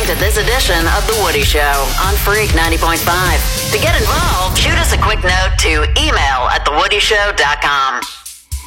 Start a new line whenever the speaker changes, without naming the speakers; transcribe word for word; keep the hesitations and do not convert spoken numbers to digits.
to this edition of The Woody Show on Freak ninety point five. To get involved, shoot us a quick note to email at the woody show dot com.